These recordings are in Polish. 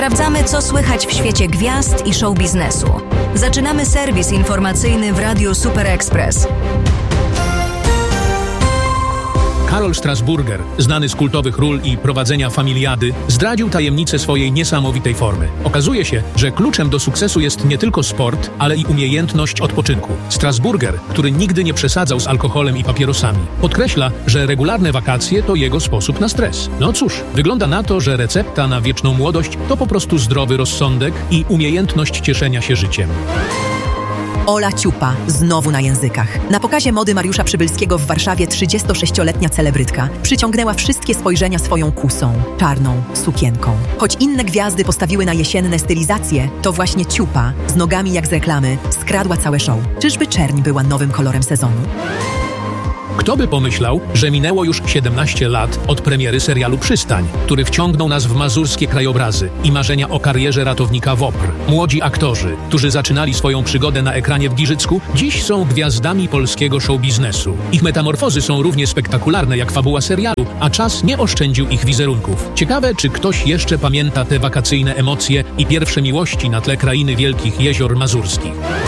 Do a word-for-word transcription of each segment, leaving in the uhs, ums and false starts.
Sprawdzamy, co słychać w świecie gwiazd i show biznesu. Zaczynamy serwis informacyjny w Radiu Super Express. Karol Strasburger, znany z kultowych ról i prowadzenia familiady, zdradził tajemnicę swojej niesamowitej formy. Okazuje się, że kluczem do sukcesu jest nie tylko sport, ale i umiejętność odpoczynku. Strasburger, który nigdy nie przesadzał z alkoholem i papierosami, podkreśla, że regularne wakacje to jego sposób na stres. No cóż, wygląda na to, że recepta na wieczną młodość to po prostu zdrowy rozsądek i umiejętność cieszenia się życiem. Ola Ciupa, znowu na językach. Na pokazie mody Mariusza Przybylskiego w Warszawie trzydziestosześcioletnia celebrytka przyciągnęła wszystkie spojrzenia swoją kusą, czarną sukienką. Choć inne gwiazdy postawiły na jesienne stylizacje, to właśnie Ciupa, z nogami jak z reklamy, skradła całe show. Czyżby czerń była nowym kolorem sezonu? Kto by pomyślał, że minęło już siedemnaście lat od premiery serialu Przystań, który wciągnął nas w mazurskie krajobrazy i marzenia o karierze ratownika WOPR. Młodzi aktorzy, którzy zaczynali swoją przygodę na ekranie w Giżycku, dziś są gwiazdami polskiego show biznesu. Ich metamorfozy są równie spektakularne jak fabuła serialu, a czas nie oszczędził ich wizerunków. Ciekawe, czy ktoś jeszcze pamięta te wakacyjne emocje i pierwsze miłości na tle krainy wielkich jezior mazurskich.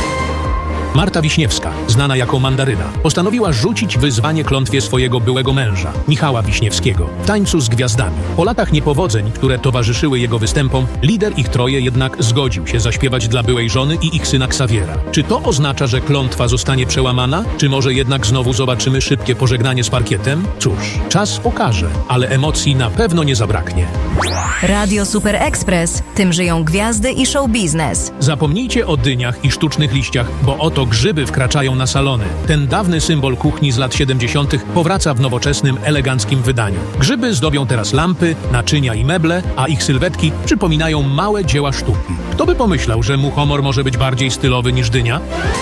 Marta Wiśniewska, znana jako Mandaryna, postanowiła rzucić wyzwanie klątwie swojego byłego męża, Michała Wiśniewskiego, w tańcu z gwiazdami. Po latach niepowodzeń, które towarzyszyły jego występom, lider ich troje jednak zgodził się zaśpiewać dla byłej żony i ich syna Ksawiera. Czy to oznacza, że klątwa zostanie przełamana? Czy może jednak znowu zobaczymy szybkie pożegnanie z parkietem? Cóż, czas pokaże, ale emocji na pewno nie zabraknie. Radio Super Express. Tym żyją gwiazdy i show biznes. Zapomnijcie o dyniach i sztucznych liściach, bo oto grzyby wkraczają na salony. Ten dawny symbol kuchni z lat siedemdziesiątych powraca w nowoczesnym, eleganckim wydaniu. Grzyby zdobią teraz lampy, naczynia i meble, a ich sylwetki przypominają małe dzieła sztuki. Kto by pomyślał, że muchomor może być bardziej stylowy niż dynia?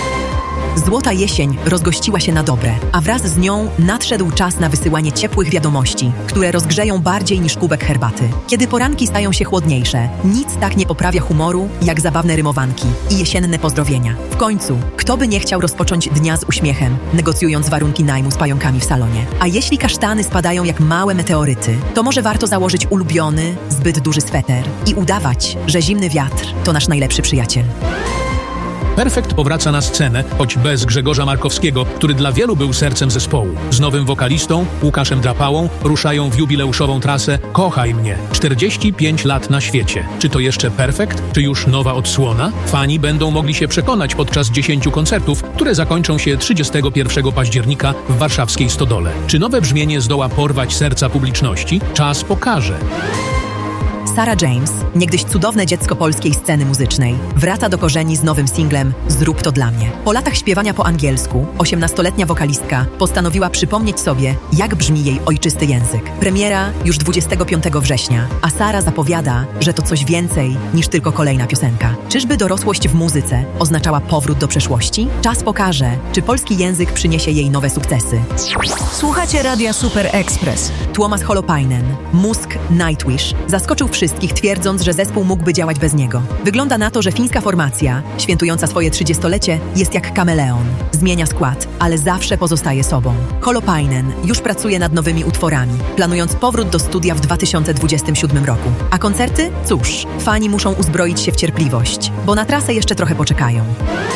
Złota jesień rozgościła się na dobre, a wraz z nią nadszedł czas na wysyłanie ciepłych wiadomości, które rozgrzeją bardziej niż kubek herbaty. Kiedy poranki stają się chłodniejsze, nic tak nie poprawia humoru, jak zabawne rymowanki i jesienne pozdrowienia. W końcu, kto by nie chciał rozpocząć dnia z uśmiechem, negocjując warunki najmu z pająkami w salonie? A jeśli kasztany spadają jak małe meteoryty, to może warto założyć ulubiony, zbyt duży sweter i udawać, że zimny wiatr to nasz najlepszy przyjaciel. Perfekt powraca na scenę, choć bez Grzegorza Markowskiego, który dla wielu był sercem zespołu. Z nowym wokalistą, Łukaszem Drapałą, ruszają w jubileuszową trasę Kochaj mnie. czterdzieści pięć lat na świecie. Czy to jeszcze Perfekt? Czy już nowa odsłona? Fani będą mogli się przekonać podczas dziesięciu koncertów, które zakończą się trzydziestego pierwszego października w warszawskiej Stodole. Czy nowe brzmienie zdoła porwać serca publiczności? Czas pokaże. Sarah James, niegdyś cudowne dziecko polskiej sceny muzycznej, wraca do korzeni z nowym singlem Zrób to dla mnie. Po latach śpiewania po angielsku, osiemnastoletnia wokalistka postanowiła przypomnieć sobie, jak brzmi jej ojczysty język. Premiera już dwudziestego piątego września, a Sarah zapowiada, że to coś więcej niż tylko kolejna piosenka. Czyżby dorosłość w muzyce oznaczała powrót do przeszłości? Czas pokaże, czy polski język przyniesie jej nowe sukcesy. Słuchacie Radia Super Express. Tuomas Holopainen, Mózg Nightwish, zaskoczył wszystkich, twierdząc, że zespół mógłby działać bez niego. Wygląda na to, że fińska formacja, świętująca swoje trzydziestolecie, jest jak kameleon. Zmienia skład, ale zawsze pozostaje sobą. Holopainen już pracuje nad nowymi utworami, planując powrót do studia w dwa tysiące dwudziestym siódmym roku. A koncerty? Cóż, fani muszą uzbroić się w cierpliwość, bo na trasę jeszcze trochę poczekają.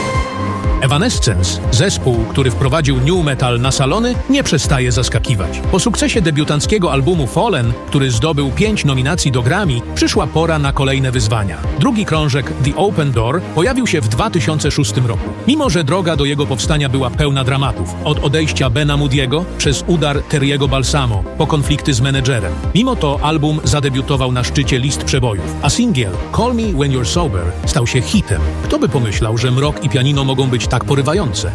Evanescence, zespół, który wprowadził new metal na salony, nie przestaje zaskakiwać. Po sukcesie debiutanckiego albumu Fallen, który zdobył pięć nominacji do Grammy, przyszła pora na kolejne wyzwania. Drugi krążek The Open Door pojawił się w dwa tysiące szóstym roku. Mimo że droga do jego powstania była pełna dramatów, od odejścia Bena Moody'ego przez udar Terry'ego Balsamo, po konflikty z menedżerem. Mimo to album zadebiutował na szczycie list przebojów, a singiel Call Me When You're Sober stał się hitem. Kto by pomyślał, że mrok i pianino mogą być tak porywające?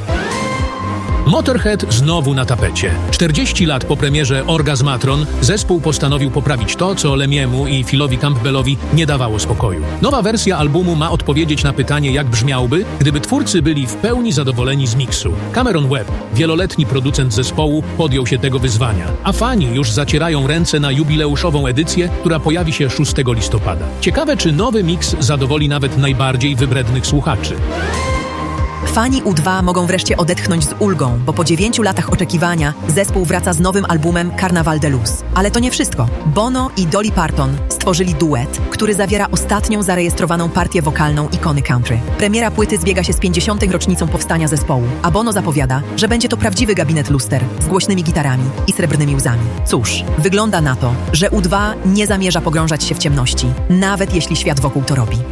Motorhead znowu na tapecie. czterdzieści lat po premierze Orgazmatron zespół postanowił poprawić to, co Lemiemu i Philowi Campbellowi nie dawało spokoju. Nowa wersja albumu ma odpowiedzieć na pytanie, jak brzmiałby, gdyby twórcy byli w pełni zadowoleni z miksu. Cameron Webb, wieloletni producent zespołu, podjął się tego wyzwania, a fani już zacierają ręce na jubileuszową edycję, która pojawi się szóstego listopada. Ciekawe, czy nowy miks zadowoli nawet najbardziej wybrednych słuchaczy. Fani U dwa mogą wreszcie odetchnąć z ulgą, bo po dziewięciu latach oczekiwania zespół wraca z nowym albumem Carnaval de Luz. Ale to nie wszystko. Bono i Dolly Parton stworzyli duet, który zawiera ostatnią zarejestrowaną partię wokalną ikony country. Premiera płyty zbiega się z pięćdziesiątą rocznicą powstania zespołu, a Bono zapowiada, że będzie to prawdziwy gabinet luster z głośnymi gitarami i srebrnymi łzami. Cóż, wygląda na to, że U dwa nie zamierza pogrążać się w ciemności, nawet jeśli świat wokół to robi.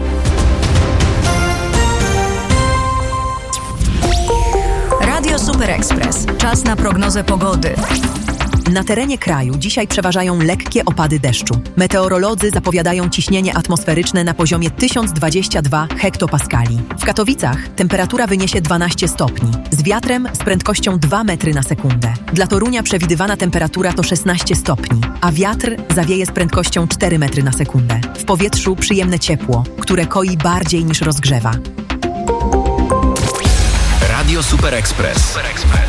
Radio Super Express. Czas na prognozę pogody. Na terenie kraju dzisiaj przeważają lekkie opady deszczu. Meteorolodzy zapowiadają ciśnienie atmosferyczne na poziomie tysiąc dwadzieścia dwa hektopaskali. W Katowicach temperatura wyniesie dwanaście stopni, z wiatrem z prędkością dwa metry na sekundę. Dla Torunia przewidywana temperatura to szesnaście stopni, a wiatr zawieje z prędkością cztery metry na sekundę. W powietrzu przyjemne ciepło, które koi bardziej niż rozgrzewa. Radio Super Express. Super Express.